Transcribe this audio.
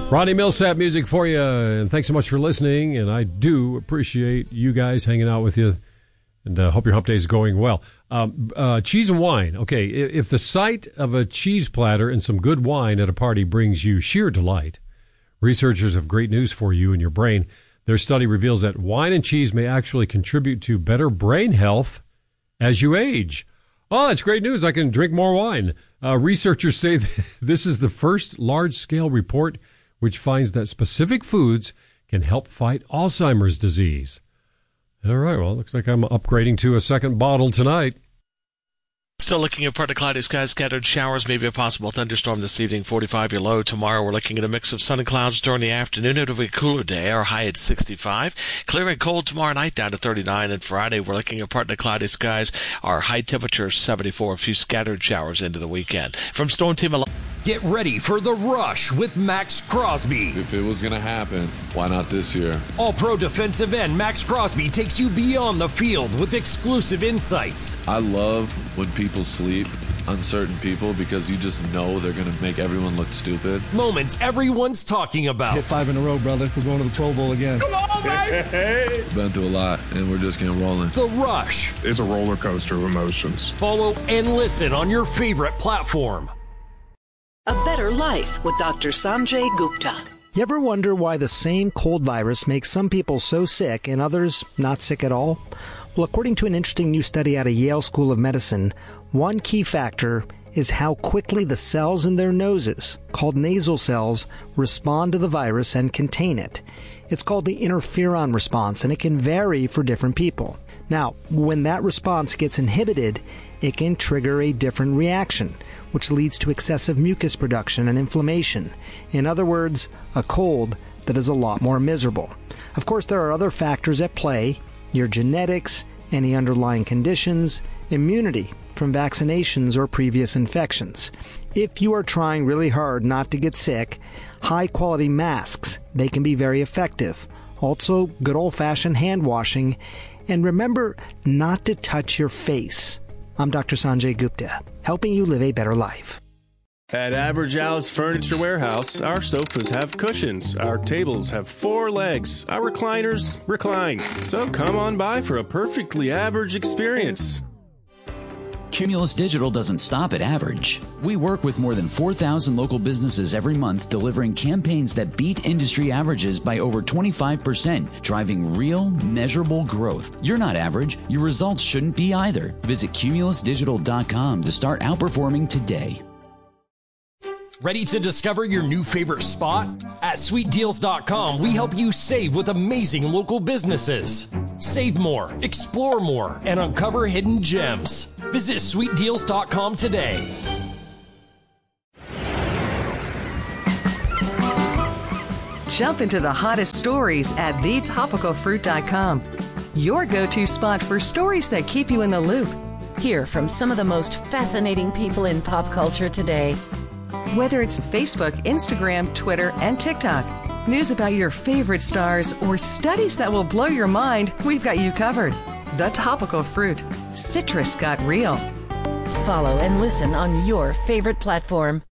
Ronnie Millsap music for you, and thanks so much for listening, and I do appreciate you guys hanging out with you, and hope your hump day is going well. Cheese and wine. Okay, if the sight of a cheese platter and some good wine at a party brings you sheer delight, researchers have great news for you and your brain. Their study reveals that wine and cheese may actually contribute to better brain health as you age. Oh, that's great news. I can drink more wine. Researchers say this is the first large-scale report which finds that specific foods can help fight Alzheimer's disease. All right, well, looks like I'm upgrading to a second bottle tonight. Still looking at partly cloudy skies, scattered showers, maybe a possible thunderstorm this evening, 45 your low. Tomorrow we're looking at a mix of sun and clouds during the afternoon. It'll be a cooler day, our high at 65. Clear and cold tomorrow night down to 39. And Friday we're looking at partly cloudy skies, our high temperature 74. A few scattered showers into the weekend. From Storm Team 11. Get ready for The Rush with Max Crosby. If it was going to happen, why not this year? All-pro defensive end Max Crosby takes you beyond the field with exclusive insights. I love when people sleep, uncertain people, because you just know they're going to make everyone look stupid. Moments everyone's talking about. Hit 5 in a row, brother. We're going to the Pro Bowl again. Come on, baby! Been through a lot, and we're just getting rolling. The Rush. It's a roller coaster of emotions. Follow and listen on your favorite platform. A Better Life with Dr. Sanjay Gupta. You ever wonder why the same cold virus makes some people so sick and others not sick at all? Well, according to an interesting new study out of Yale School of Medicine, one key factor is how quickly the cells in their noses, called nasal cells, respond to the virus and contain it. It's called the interferon response, and it can vary for different people. Now, when that response gets inhibited, it can trigger a different reaction, which leads to excessive mucus production and inflammation. In other words, a cold that is a lot more miserable. Of course, there are other factors at play: your genetics, any underlying conditions, immunity from vaccinations or previous infections. If you are trying really hard not to get sick, high-quality masks, they can be very effective. Also, good old-fashioned hand washing. And remember not to touch your face. I'm Dr. Sanjay Gupta, helping you live a better life. At Average Al's Furniture Warehouse, our sofas have cushions, our tables have 4 legs, our recliners recline. So come on by for a perfectly average experience. Cumulus Digital doesn't stop at average. We work with more than 4,000 local businesses every month, delivering campaigns that beat industry averages by over 25%, driving real, measurable growth. You're not average. Your results shouldn't be either. Visit cumulusdigital.com to start outperforming today. Ready to discover your new favorite spot? At sweetdeals.com, we help you save with amazing local businesses. Save more, explore more, and uncover hidden gems. Visit sweetdeals.com today. Jump into the hottest stories at thetopicalfruit.com. Your go-to spot for stories that keep you in the loop. Hear from some of the most fascinating people in pop culture today. Whether it's Facebook, Instagram, Twitter, and TikTok, news about your favorite stars, or studies that will blow your mind, we've got you covered. The Topical Fruit. Citrus got real. Follow and listen on your favorite platform.